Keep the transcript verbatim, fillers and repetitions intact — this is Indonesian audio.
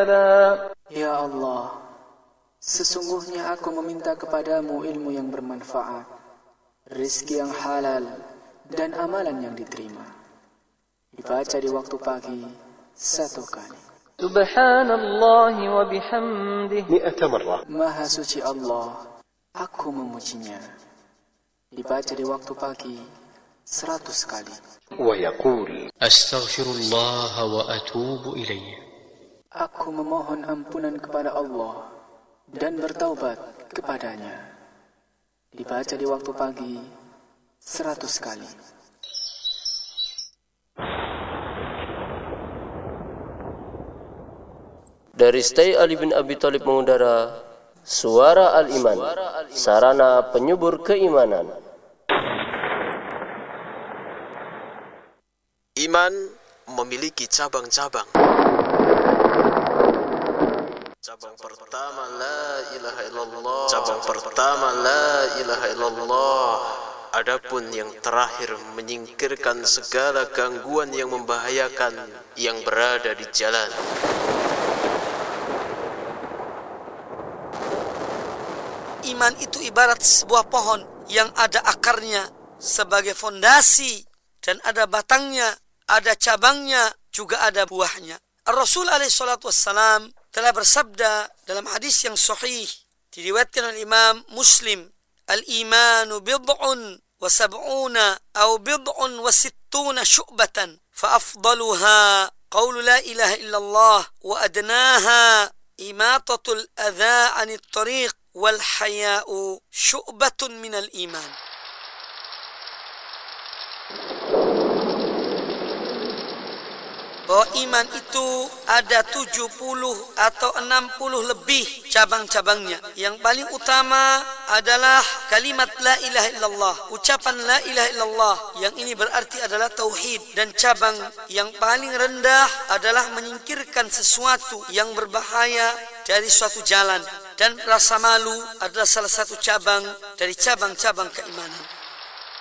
تعالى. Ya Allah, sesungguhnya aku meminta kepadamu ilmu yang bermanfaat, rizki yang halal, dan amalan yang diterima. Dibaca di waktu pagi satu kali. Subhanallah wa bihamdih mi'ata marrah. Maha suci Allah, aku memujinya. Dibaca di waktu pagi seratus kali. Wa yaqul Astaghfirullah wa atubu ilaih. Aku memohon ampunan kepada Allah dan bertaubat kepadanya. Dibaca di waktu pagi seratus kali. Dari Stay Ali bin Abi Thalib mengudara Suara Al-Iman, sarana penyubur keimanan. Iman memiliki cabang-cabang. Cabang pertama la ilaha illallah. Cabang pertama la ilaha illallah. Adapun yang terakhir menyingkirkan segala gangguan yang membahayakan yang berada di jalan. Iman itu ibarat sebuah pohon yang ada akarnya sebagai fondasi dan ada batangnya, ada cabangnya, juga ada buahnya. Rasul alaihi salatu wassalam telah bersabda dalam hadis yang sahih diriwayatkan oleh Imam Muslim, "Al-imanu bid'un wa sab'una aw bid'un wa sittuna syu'batan, fa afdaluha qawlu la ilaha illallah wa adnaha imatatul adha 'anit tariq wal haya'u syu'batun minal iman." Bahwa iman itu ada tujuh puluh atau enam puluh lebih cabang-cabangnya. Yang paling utama adalah kalimat la ilaha illallah, ucapan la ilaha illallah, yang ini berarti adalah tauhid. Dan cabang yang paling rendah adalah menyingkirkan sesuatu yang berbahaya dari suatu jalan. Dan rasa malu adalah salah satu cabang dari cabang-cabang keimanan.